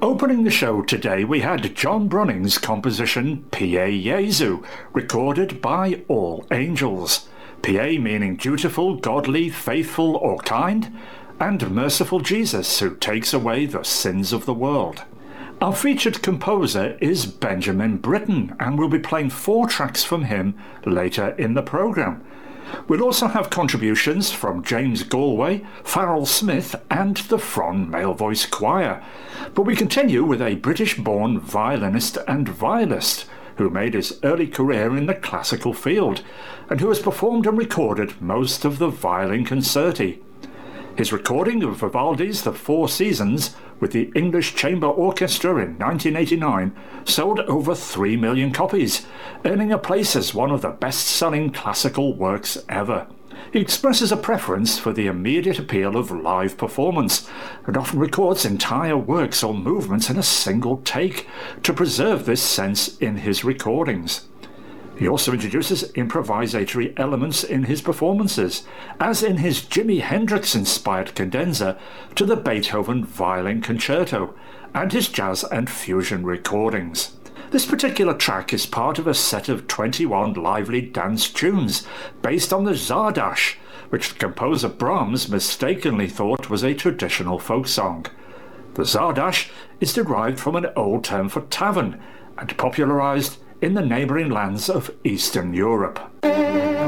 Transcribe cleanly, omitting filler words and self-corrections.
Opening the show today, we had John Brunning's composition Pie Jesu, recorded by All Angels. Pie meaning dutiful, godly, faithful or kind, and merciful Jesus who takes away the sins of the world. Our featured composer is Benjamin Britten, and we'll be playing 4 tracks from him later in the programme. We'll also have contributions from James Galway, Farrell Smith and the Fron Male Voice Choir. But we continue with a British-born violinist and violist who made his early career in the classical field and who has performed and recorded most of the violin concerti. His recording of Vivaldi's The Four Seasons with the English Chamber Orchestra in 1989 sold over 3 million copies, earning a place as one of the best-selling classical works ever. He expresses a preference for the immediate appeal of live performance and often records entire works or movements in a single take to preserve this sense in his recordings. He also introduces improvisatory elements in his performances, as in his Jimi Hendrix-inspired cadenza to the Beethoven Violin Concerto, and his jazz and fusion recordings. This particular track is part of a set of 21 lively dance tunes based on the Zardash, which the composer Brahms mistakenly thought was a traditional folk song. The Zardash is derived from an old term for tavern, and popularized in the neighbouring lands of Eastern Europe.